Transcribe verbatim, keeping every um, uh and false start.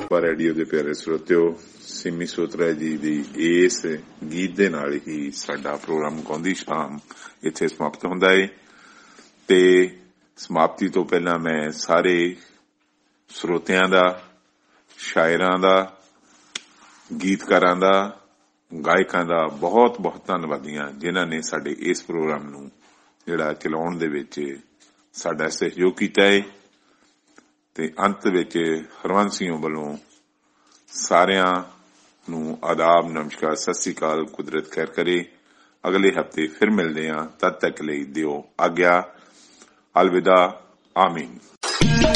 ਪਰ ਰੇਡੀਓ ਦੇ ਪਿਆਰੇ ਸਰੋਤਿਓ, ਸਿੰਮੀ ਸੋਤਰਾ ਜੀ ਦੀ ਇਸ ਗੀਤ ਦੇ ਨਾਲ ਹੀ ਸਾਡਾ ਪ੍ਰੋਗਰਾਮ ਗਾਉਂਦੀ ਸ਼ਾਮ ਇੱਥੇ ਸਮਾਪਤ ਹੁੰਦਾ ਹੈ। ਤੇ ਸਮਾਪਤੀ ਤੋਂ ਪਹਿਲਾਂ ਮੈਂ ਸਾਰੇ ਸਰੋਤਿਆਂ ਦਾ, ਸ਼ਾਇਰਾਂ ਦਾ, ਗੀਤਕਾਰਾਂ ਦਾ, ਗਾਇਕਾਂ ਦਾ ਬਹੁਤ ਬਹੁਤ ਧੰਨਵਾਦੀ ਹਾਂ, ਜਿਨ੍ਹਾਂ ਨੇ ਸਾਡੇ ਇਸ ਪ੍ਰੋਗਰਾਮ ਨੂੰ ਜਿਹੜਾ ਚਲਾਉਣ ਦੇ ਵਿੱਚ ਸਾਡਾ ਸਹਿਯੋਗ ਕੀਤਾ ਹੈ। ਤੇ ਅੰਤ ਵਿੱਚ ਹਰਵੰਸ ਸਿੰਘ ਵੱਲੋਂ ਸਾਰਿਆਂ ਨੂੰ ਆਦਾਬ, ਨਮਸਕਾਰ, ਸਤਿ ਸ੍ਰੀ ਅਕਾਲ, ਕੁਦਰਤ ਖੈਰ ਕਰੇ। ਅਗਲੇ ਹਫ਼ਤੇ ਫਿਰ ਮਿਲਦੇ ਹਾਂ, ਤਦ ਤੱਕ ਲਈ ਦਿਓ ਆਗਿਆ। ਅਲਵਿਦਾ, ਆਮੀਨ।